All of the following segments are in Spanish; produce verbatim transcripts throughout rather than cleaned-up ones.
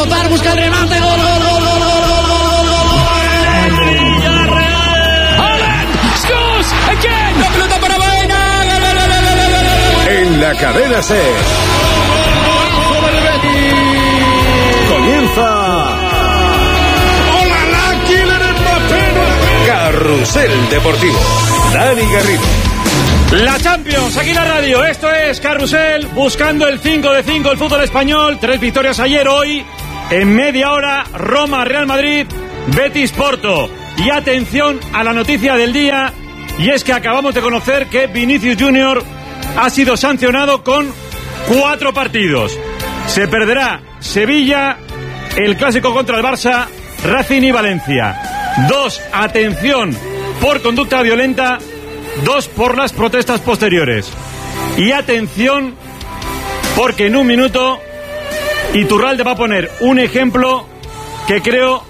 rebotar, busca el remate, gol, gol, gol, gol, gol, gol, gol, gol, gol, gol. Villarreal. Haaland scores again. La pelota para Baena. En la cadena SER. Comienza. ¡Hola, la Kylian Mbappé! Carrusel Deportivo. Dani Garrido. La Champions, aquí la radio, esto es Carrusel, buscando el cinco de cinco, el fútbol español, tres victorias ayer, hoy, en media hora, Roma, Real Madrid, Betis, Porto. Y atención a la noticia del día, y es que acabamos de conocer que Vinicius Junior ha sido sancionado con cuatro partidos. Se perderá Sevilla, el clásico contra el Barça, Racing y Valencia. Dos, atención, por conducta violenta. Dos por las protestas posteriores. Y atención, porque en un minuto Iturralde va a poner un ejemplo que creo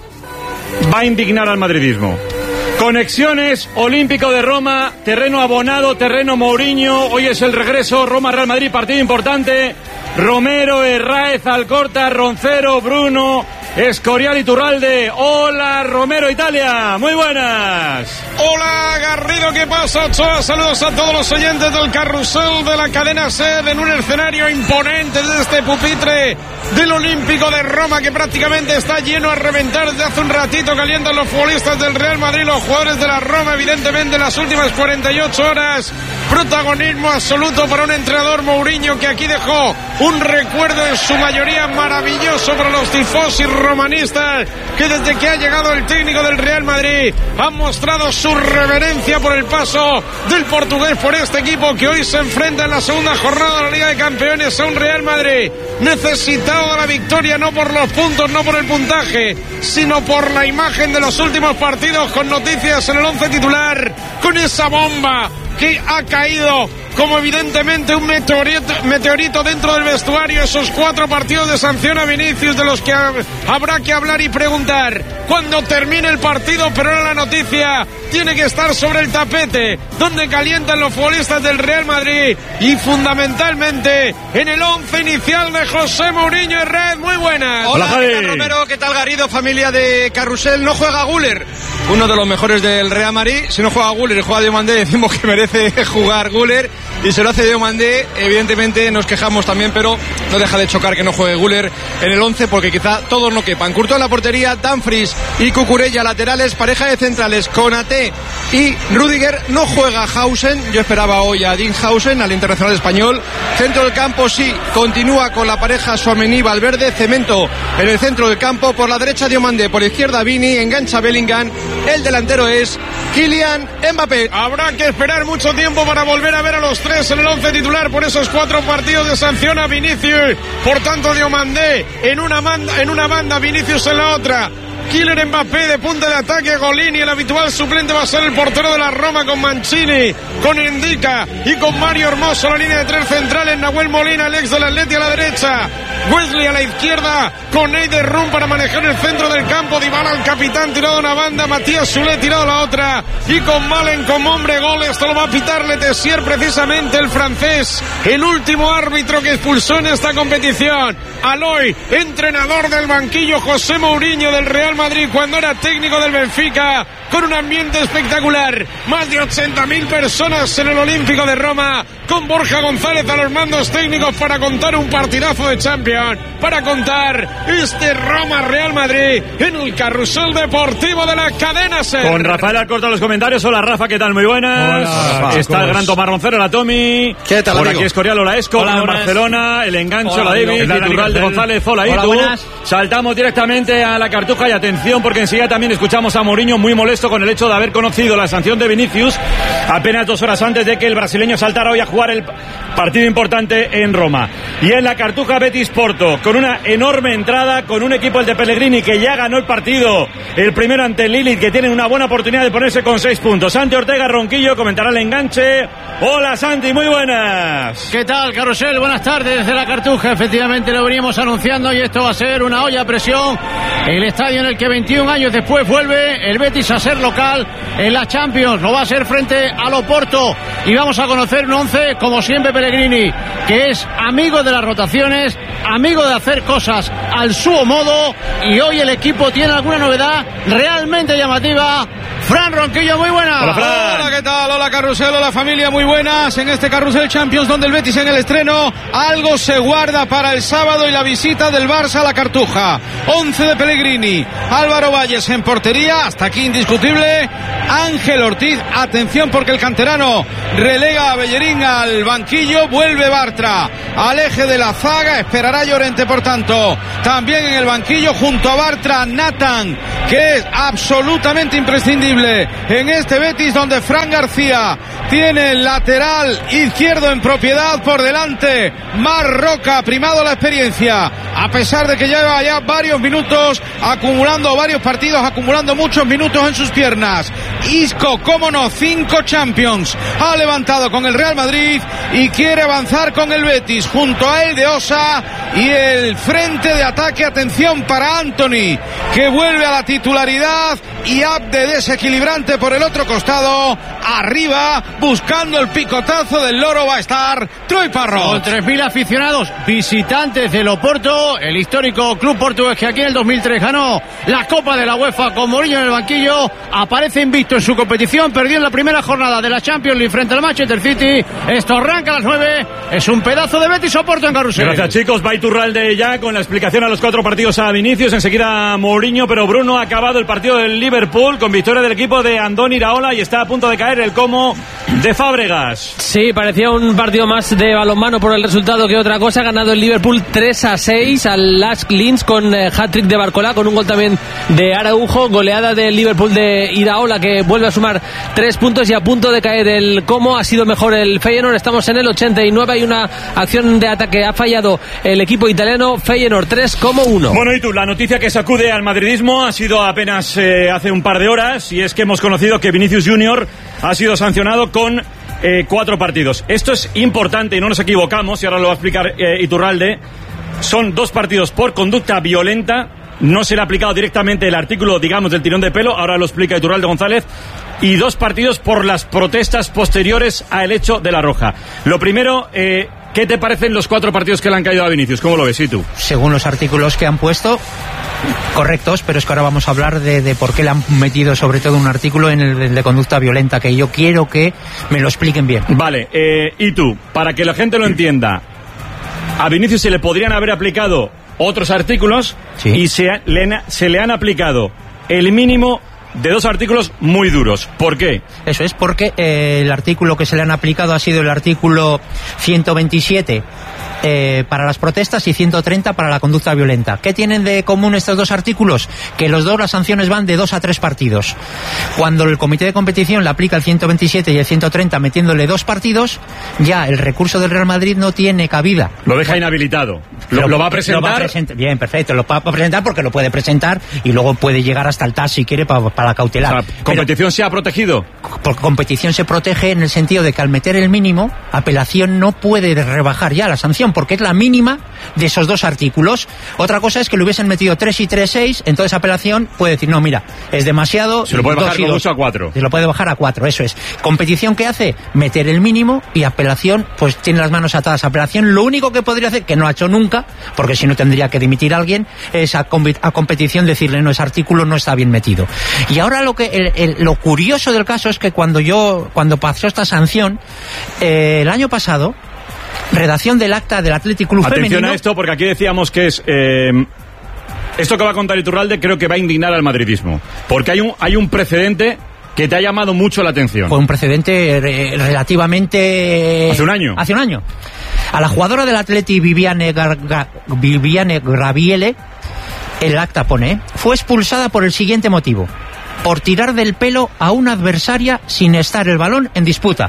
va a indignar al madridismo. Conexiones, Olímpico de Roma, terreno abonado, terreno Mourinho. Hoy es el regreso, Roma-Real Madrid, partido importante. Romero, Herráez, Alcorta, Roncero, Bruno, Escorial, Iturralde. Hola, Romero, Italia. Muy buenas. Hola, Garrido, ¿qué pasa, Ochoa? Saludos a todos los oyentes del Carrusel de la cadena SER en un escenario imponente desde este pupitre del Olímpico de Roma, que prácticamente está lleno a reventar desde hace un ratito. Calientan los futbolistas del Real Madrid, los jugadores de la Roma, evidentemente en las últimas cuarenta y ocho horas. Protagonismo absoluto para un entrenador, Mourinho, que aquí dejó un recuerdo en su mayoría maravilloso para los tifosi romanistas, que desde que ha llegado el técnico del Real Madrid han mostrado su reverencia por el paso del portugués por este equipo, que hoy se enfrenta en la segunda jornada de la Liga de Campeones a un Real Madrid necesitado de la victoria, no por los puntos, no por el puntaje, sino por la imagen de los últimos partidos, con noticias en el once titular, con esa bomba que ha caído como evidentemente un meteorito, meteorito dentro del vestuario. Esos cuatro partidos de sanción a Vinicius, de los que ha, habrá que hablar y preguntar cuando termine el partido, pero ahora la noticia tiene que estar sobre el tapete, donde calientan los futbolistas del Real Madrid, y fundamentalmente en el once inicial de José Mourinho. Herrera, muy buenas. Hola, Hola ¿qué tal, Romero? ¿Qué tal, Garrido? Familia de Carrusel. No juega Güler, uno de los mejores del Real Madrid. Si no juega Güler y juega Diomandé, decimos que merece jugar Güler, y se lo hace Diomandé. Evidentemente nos quejamos también, pero no deja de chocar que no juegue Güler en el once, porque quizá todos no quepan. Courtois en la portería, Dumfries y Cucurella laterales, pareja de centrales, Konaté y Rüdiger. No juega Hausen, yo esperaba hoy a Dean Hausen, al internacional español. Centro del campo sí, continúa con la pareja Tchouaméni-Valverde, cemento en el centro del campo. Por la derecha Diomandé, por la izquierda Vini, engancha Bellingham. El delantero es Kylian Mbappé. Habrá que esperar mucho tiempo para volver a ver a los tres en el once titular por esos cuatro partidos de sanción a Vinicius. Por tanto, Diomandé en una banda, en una banda, Vinicius en la otra. Kylian Mbappé de punta de ataque, Golini, el habitual suplente va a ser el portero de la Roma, con Mancini, con Indica y con Mario Hermoso, la línea de tres centrales, Nahuel Molina, el ex del Atleti, a la derecha, Wesley a la izquierda, con Eider Rum para manejar el centro del campo, Dybala el capitán tirado a una banda, Matías Soulé tirado a la otra, y con Malen como hombre gol. Esto lo va a pitar Le Tessier, precisamente el francés, el último árbitro que expulsó en esta competición. Aloy, entrenador del banquillo, José Mourinho del Real Madrid cuando era técnico del Benfica, con un ambiente espectacular, más de ochenta mil personas en el Olímpico de Roma, con Borja González a los mandos técnicos para contar un partidazo de Champions, para contar este Roma-Real Madrid en el Carrusel Deportivo de la cadena SER. Con Rafael Alcorta los comentarios. Hola, Rafa, ¿qué tal? Muy buenas. Hola, está el gran Tomás Roncero, la Tommy. ¿Qué tal, por amigo? Aquí Escorial, hola Esco. Hola, en Barcelona, el engancho, hola, la David, Iturralde González, hola, hola, Itu. buenas. Saltamos directamente a la Cartuja, y atención, porque enseguida también escuchamos a Mourinho muy molesto con el hecho de haber conocido la sanción de Vinicius apenas dos horas antes de que el brasileño saltara hoy a jugar el partido importante en Roma. Y en la Cartuja, Betis Porto, con una enorme entrada, con un equipo, el de Pellegrini, que ya ganó el partido, el primero ante el Lilith, que tiene una buena oportunidad de ponerse con seis puntos. Santi Ortega, Ronquillo, comentará el enganche. Hola, Santi, muy buenas. ¿Qué tal, Carrusel? Buenas tardes desde la Cartuja. Efectivamente lo veníamos anunciando, y esto va a ser una olla a presión el estadio en el que veintiún años después vuelve el Betis a ser local en la Champions. Lo va a ser frente al Oporto y vamos a conocer un once, como siempre, Pellegrini, que es amigo de las rotaciones, amigo de hacer cosas al su modo, y hoy el equipo tiene alguna novedad realmente llamativa. Fran Ronquillo, muy buenas. Hola, Fran. Hola, ¿qué tal? Hola, Carrusel, hola, familia, muy buenas. En este Carrusel Champions, donde el Betis en el estreno, algo se guarda para el sábado y la visita del Barça a la Cartuja. once de Pellegrini, Álvaro Valles en portería, hasta aquí indiscutible. Ángel Ortiz, atención porque el canterano relega a Bellerín al banquillo, vuelve Bartra al eje de la zaga, esperará Llorente, por tanto, también en el banquillo, junto a Bartra, Nathan, que es absolutamente imprescindible en este Betis, donde Fran García tiene el lateral izquierdo en propiedad. Por delante Marroca, primado la experiencia, a pesar de que lleva ya varios minutos acumulando varios partidos, acumulando muchos minutos en sus piernas. Isco, cómo no, cinco Champions ha levantado con el Real Madrid y quiere avanzar con el Betis. Junto a él de Osa y el frente de ataque, atención para Anthony, que vuelve a la titularidad, y Abde desequilibrante por el otro costado. Arriba, buscando el picotazo del loro, va a estar Troy Parrott. Con tres mil aficionados visitantes del Oporto, el histórico club portugués que aquí en el dos mil tres ganó la Copa de la UEFA con Mourinho en el banquillo, aparece invicto en su competición, perdió en la primera jornada de la Champions League frente al Manchester City. Esto arranca a las nueve, es un pedazo de Betis Oporto en Carrusel. Gracias, chicos. Va Iturralde ya con la explicación a los cuatro partidos a Vinicius, enseguida Mourinho, pero Bruno ha acabado el partido del Liverpool con victoria del equipo de Andoni Iraola y está a punto de caer el Como de Fábregas. Sí, parecía un partido más de balonmano por el resultado que otra cosa. Ha ganado el Liverpool tres a seis al Lask Linz con eh, hat-trick de Barcola, con un gol también de Araujo, goleada del Liverpool de Iraola, que vuelve a sumar tres puntos, y a punto de caer el Como. Ha sido mejor el Feyenoord, estamos en el ochenta y nueve, hay una acción de ataque, ha fallado el equipo italiano. Feyenoord tres, Como uno. Bueno, y tú, la noticia que sacude al madridismo ha sido apenas eh, hace un par de horas, y es que hemos conocido que Vinicius Junior ha sido sancionado con eh, cuatro partidos. Esto es importante y no nos equivocamos, y ahora lo va a explicar eh, Iturralde. Son dos partidos por conducta violenta, no se le ha aplicado directamente el artículo, digamos, del tirón de pelo, ahora lo explica Iturralde González, y dos partidos por las protestas posteriores al hecho de la roja. Lo primero, eh, ¿qué te parecen los cuatro partidos que le han caído a Vinicius? ¿Cómo lo ves, y tú? Según los artículos que han puesto, correctos, pero es que ahora vamos a hablar de, de por qué le han metido sobre todo un artículo en el de, de conducta violenta, que yo quiero que me lo expliquen bien. Vale, eh, y tú, para que la gente lo entienda, a Vinicius se le podrían haber aplicado otros artículos, sí, y se, le, se le han aplicado el mínimo de dos artículos muy duros. ¿Por qué? Eso es porque eh, el artículo que se le han aplicado ha sido el artículo ciento veintisiete eh, para las protestas y ciento treinta para la conducta violenta. ¿Qué tienen de común estos dos artículos? Que los dos, las sanciones van de dos a tres partidos. Cuando el comité de competición le aplica el ciento veintisiete y el ciento treinta metiéndole dos partidos, ya el recurso del Real Madrid no tiene cabida. Lo deja inhabilitado. ¿Lo, lo, lo va a presentar? Lo va a present- Bien, perfecto. Lo va a presentar porque lo puede presentar y luego puede llegar hasta el T A S si quiere para, para la cautelar. O sea, ¿competición Pero, se ha protegido? Por competición se protege en el sentido de que al meter el mínimo, apelación no puede rebajar ya la sanción porque es la mínima de esos dos artículos. Otra cosa es que le hubiesen metido tres y tres, seis, entonces apelación puede decir, no, mira, es demasiado. Se lo puede bajar con mucho a cuatro. Se lo puede bajar a cuatro, eso es. Competición, ¿qué hace? Meter el mínimo, y apelación, pues tiene las manos atadas. Apelación, lo único que podría hacer, que no ha hecho nunca, porque si no tendría que dimitir a alguien, es a, com- a competición decirle, no, ese artículo no está bien metido. Y ahora lo que el, el, lo curioso del caso es que cuando yo, cuando pasó esta sanción, eh, el año pasado, redacción del acta del Athletic Club Atención femenino. a esto, porque aquí decíamos que es eh, esto que va a contar Iturralde, creo que va a indignar al madridismo, porque hay un hay un precedente que te ha llamado mucho la atención. Fue un precedente re- relativamente... Hace un año. Hace un año. A la jugadora del Atleti, Viviane, Gar- Gar- Viviane Graviele, el acta pone, fue expulsada por el siguiente motivo: por tirar del pelo a una adversaria sin estar el balón en disputa.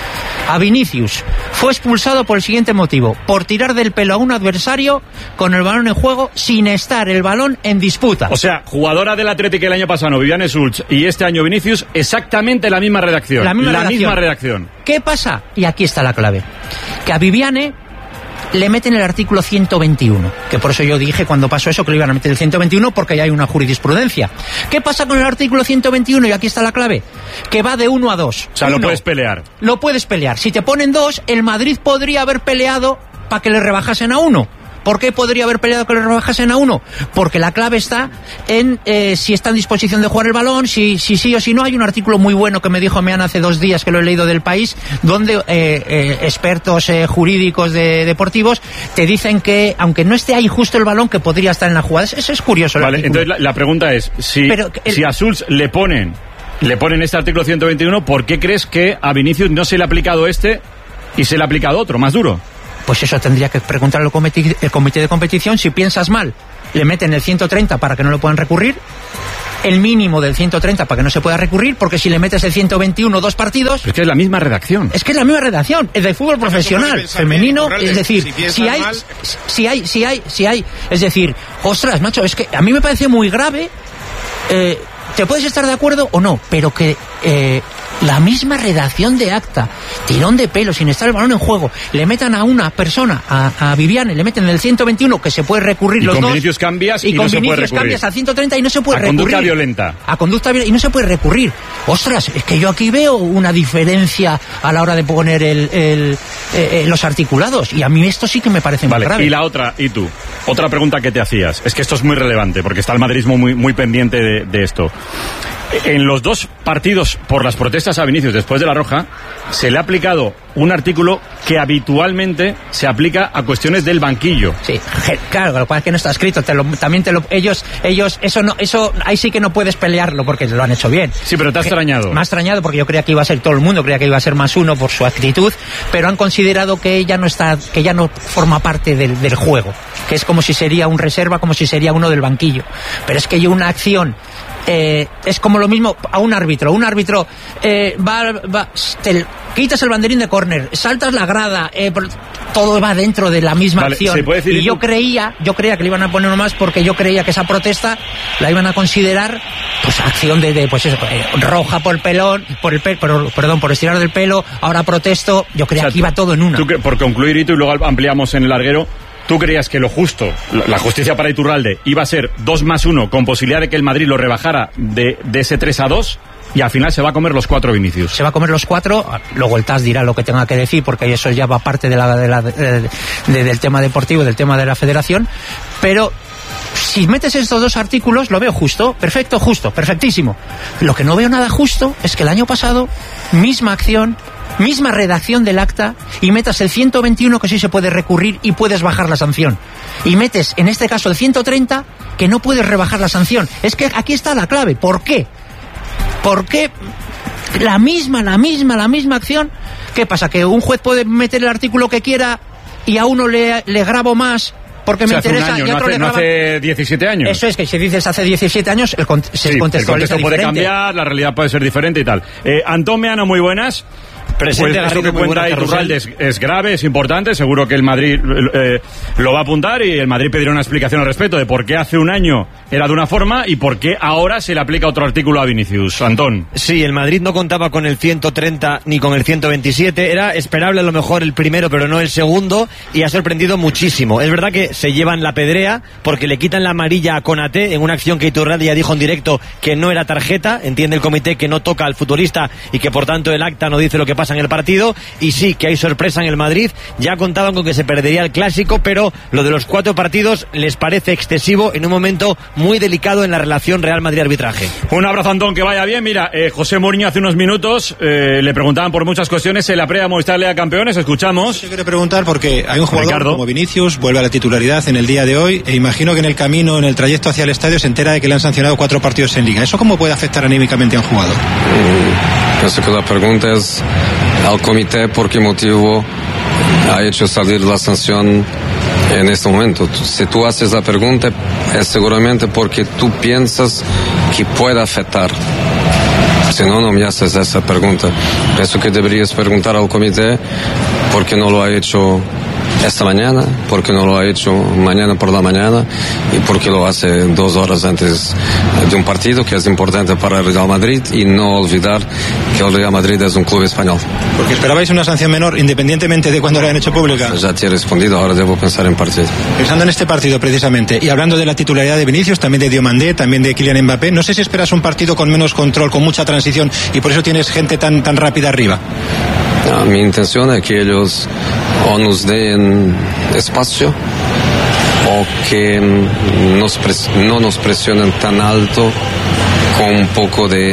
A Vinicius fue expulsado por el siguiente motivo: por tirar del pelo a un adversario con el balón en juego sin estar el balón en disputa. O sea, jugadora del Atlético el año pasado, Viviane Sulch, y este año Vinicius, exactamente la misma redacción. La misma la redacción. misma redacción. ¿Qué pasa? Y aquí está la clave. Que a Viviane le meten el artículo ciento veintiuno, que por eso yo dije cuando pasó eso que le iban a meter el ciento veintiuno, porque ya hay una jurisprudencia. ¿Qué pasa con el artículo ciento veintiuno? Y aquí está la clave, que va de uno a dos. O sea, uno, lo puedes pelear. Lo puedes pelear. Si te ponen dos, el Madrid podría haber peleado para que le rebajasen a uno. ¿Por qué podría haber peleado que le rebajasen a uno? Porque la clave está en eh, si está en disposición de jugar el balón, si, si sí o si no. Hay un artículo muy bueno que me dijo Meana hace dos días, que lo he leído del País, donde eh, eh, expertos eh, jurídicos de, deportivos te dicen que, aunque no esté ahí justo el balón, que podría estar en la jugada. Eso es curioso. Vale, entonces la, la pregunta es, si, Pero el, si a Schulz le ponen, le ponen este artículo ciento veintiuno, ¿por qué crees que a Vinicius no se le ha aplicado este y se le ha aplicado otro, más duro? Pues eso tendría que preguntarle al comité, el comité de competición. Si piensas mal, le meten el ciento treinta para que no lo puedan recurrir, el mínimo del ciento treinta para que no se pueda recurrir, porque si le metes el ciento veintiuno dos partidos... Pero es que es la misma redacción. Es que es la misma redacción, es de fútbol profesional, femenino, es decir, si, si hay, si hay, si hay, si hay, es decir, ostras, macho, es que a mí me parece muy grave, eh, te puedes estar de acuerdo o no, pero que... Eh, la misma redacción de acta, tirón de pelo, sin estar el balón en juego, le metan a una persona, a, a Viviane, le meten el ciento veintiuno, que se puede recurrir y los con dos. Vinicius cambias y, y con no se Vinicius puede recurrir. cambias al ciento treinta y no se puede a recurrir. A conducta violenta. A conducta violenta y no se puede recurrir. Ostras, es que yo aquí veo una diferencia a la hora de poner el, el, eh, los articulados, y a mí esto sí que me parece vale, muy grave. Y la otra, y tú, otra pregunta que te hacías, es que esto es muy relevante, porque está el madridismo muy, muy pendiente de, de esto. En los dos partidos por las protestas a Vinicius después de la roja, se le ha aplicado un artículo que habitualmente se aplica a cuestiones del banquillo. Sí, claro, lo que pasa es que no está escrito, te lo, también te lo, ellos, ellos, eso no, eso, ahí sí que no puedes pelearlo porque lo han hecho bien. Sí, pero te ha extrañado. Me ha extrañado porque yo creía que iba a ser todo el mundo, creía que iba a ser más uno por su actitud, pero han considerado que ya no está, que ya no forma parte del, del juego, que es como si sería un reserva, como si sería uno del banquillo. Pero es que yo una acción Eh, es como lo mismo a un árbitro. Un árbitro eh, va, va te quitas el banderín de córner, saltas la grada, eh, todo va dentro de la misma vale, acción. Y yo tú? creía, yo creía que le iban a poner uno más porque yo creía que esa protesta la iban a considerar pues acción de, de pues eso, eh, roja por el pelón, por el pelo, por, perdón, por estirar del pelo, ahora protesto. Yo creía o sea, que iba todo en una. Tú, por concluir, y tú y luego ampliamos en el larguero. ¿Tú creías que lo justo, la justicia para Iturralde, iba a ser dos más uno con posibilidad de que el Madrid lo rebajara de, de ese tres a dos? Y al final se va a comer los cuatro Vinicius. Se va a comer los cuatro, luego el T A S dirá lo que tenga que decir, porque eso ya va parte de la, de la, de, de, del tema deportivo, del tema de la federación, pero si metes estos dos artículos, lo veo justo, perfecto, justo, perfectísimo. Lo que no veo nada justo es que el año pasado, misma acción, misma redacción del acta, y metas el ciento veintiuno, que sí se puede recurrir y puedes bajar la sanción, y metes en este caso el ciento treinta, que no puedes rebajar la sanción. Es que aquí está la clave. ¿Por qué? ¿Por qué la misma, la misma, la misma acción? ¿Qué pasa? ¿Que un juez puede meter el artículo que quiera y a uno le, le grabo más porque me hace interesa? Un año, y a otro no, hace, le no graba... hace diecisiete años. Eso es, que si dices hace diecisiete años, el cont- se sí, contextualiza el contexto puede diferente. cambiar, la realidad puede ser diferente y tal. Eh, Antón Meana, muy buenas. Presente, pues Garrido, esto que cuenta Iturralde es, es grave, es importante, seguro que el Madrid eh, lo va a apuntar y el Madrid pedirá una explicación al respecto de por qué hace un año era de una forma y por qué ahora se le aplica otro artículo a Vinicius. Antón. Sí, el Madrid no contaba con el ciento treinta ni con el ciento veintisiete, era esperable a lo mejor el primero pero no el segundo, y ha sorprendido muchísimo. Es verdad que se llevan la pedrea porque le quitan la amarilla a Konaté en una acción que Iturralde ya dijo en directo que no era tarjeta, entiende el comité que no toca al futbolista y que por tanto el acta no dice lo que pasa en el partido. Y sí, que hay sorpresa en el Madrid, ya contaban con que se perdería el Clásico, pero lo de los cuatro partidos les parece excesivo en un momento muy delicado en la relación Real Madrid-arbitraje. Un abrazo, Antón, que vaya bien. Mira, eh, José Mourinho hace unos minutos eh, le preguntaban por muchas cuestiones, se la pre a Movistar Liga Campeones, escuchamos. Yo quiero preguntar porque hay un jugador Ricardo. como Vinicius, vuelve a la titularidad en el día de hoy, e imagino que en el camino, en el trayecto hacia el estadio, se entera de que le han sancionado cuatro partidos en Liga. ¿Eso cómo puede afectar anímicamente a un jugador? Mm, pienso que la pregunta es al comité por qué motivo ha hecho salir la sanción en este momento. Si tú haces la pregunta es seguramente porque tú piensas que puede afectar. Si no, no me haces esa pregunta. Pienso que deberías preguntar al comité por qué no lo ha hecho esta mañana, por qué no lo ha hecho mañana por la mañana y por qué lo hace dos horas antes de un partido que es importante para el Real Madrid, y no olvidar que el Real Madrid es un club español. Porque esperabais una sanción menor independientemente de cuándo la han hecho pública. Ya te he respondido, ahora debo pensar en partido. Pensando en este partido precisamente, y hablando de la titularidad de Vinicius, también de Diomandé, también de Kylian Mbappé, no sé si esperas un partido con menos control, con mucha transición, y por eso tienes gente tan, tan rápida arriba. Ah, mi intención es que ellos o nos den espacio o que nos pres- no nos presionen tan alto, con un poco de eh,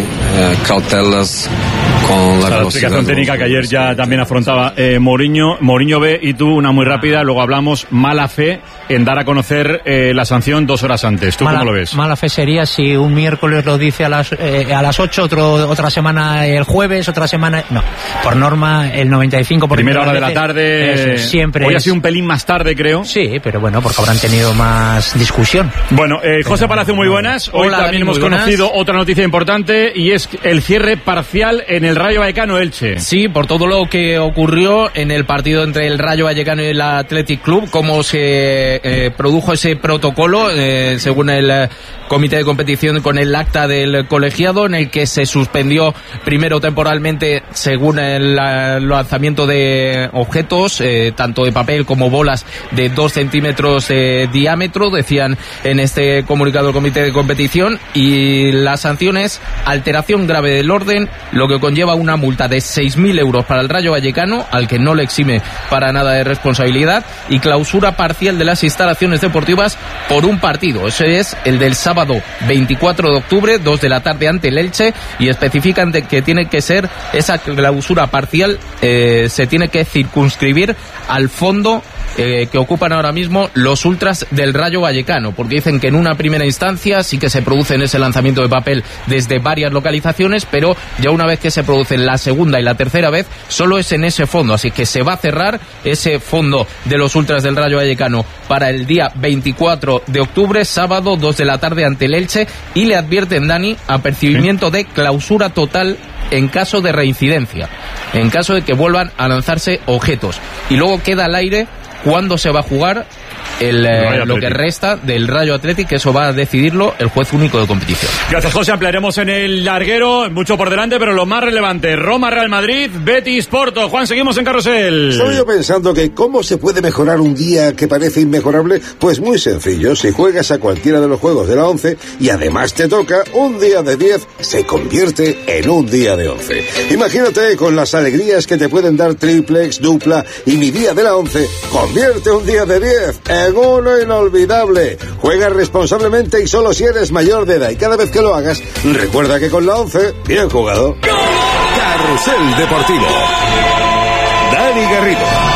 cautelas con la, la explicación técnica que ayer ya también afrontaba eh, Mourinho. Mourinho ve, y tú una muy rápida, luego hablamos, mala fe en dar a conocer eh, la sanción dos horas antes. ¿Tú mala, cómo lo ves? Mala fe sería si un miércoles lo dice a las eh, a las ocho, otro, otra semana el jueves, otra semana... No, por norma el noventa y cinco por ciento Primera hora de la tarde. Eso, siempre Hoy es... ha sido un pelín más tarde, creo. Sí, pero bueno, porque habrán tenido más discusión. Bueno, eh, José Palacio, muy buenas. Hoy Hola, también Dani, hemos muy buenas. conocido otra noticia importante, y es el cierre parcial en el Rayo Vallecano Elche. Sí, por todo lo que ocurrió en el partido entre el Rayo Vallecano y el Athletic Club, cómo se eh, produjo ese protocolo, eh, según el eh, comité de competición, con el acta del colegiado, en el que se suspendió primero temporalmente, según el eh, lanzamiento de objetos, eh, tanto de papel como bolas de dos centímetros de diámetro, decían en este comunicado del comité de competición, y la sanción es alteración grave del orden, lo que conlleva una multa de seis mil euros para el Rayo Vallecano, al que no le exime para nada de responsabilidad, y clausura parcial de las instalaciones deportivas por un partido. Ese es el del sábado veinticuatro de octubre, dos de la tarde, ante el Elche, y especifican de que tiene que ser esa clausura parcial, eh, se tiene que circunscribir al fondo Eh, que ocupan ahora mismo los ultras del Rayo Vallecano, porque dicen que en una primera instancia sí que se produce en ese lanzamiento de papel desde varias localizaciones, pero ya una vez que se produce la segunda y la tercera vez, solo es en ese fondo, así que se va a cerrar ese fondo de los ultras del Rayo Vallecano para el día veinticuatro de octubre, sábado, dos de la tarde, ante el Elche, y le advierten, Dani, apercibimiento de clausura total en caso de reincidencia, en caso de que vuelvan a lanzarse objetos. Y luego queda al aire cuándo se va a jugar el, eh, lo que resta del Rayo Athletic, que eso va a decidirlo el juez único de competición. Gracias, José. Ampliaremos en el larguero, mucho por delante, pero lo más relevante: Roma, Real Madrid, Betis, Porto. Juan, seguimos en Carrusel. Estaba yo pensando que cómo se puede mejorar un día que parece inmejorable. Pues muy sencillo: si juegas a cualquiera de los juegos de la once y además te toca, un día de diez se convierte en un día de once. Imagínate con las alegrías que te pueden dar triplex, dupla y mi día de la once. Convierte un día de diez en uno inolvidable. Juega responsablemente y solo si eres mayor de edad, y cada vez que lo hagas, recuerda que con la once, bien jugado. Carrusel Deportivo. Dani Garrido.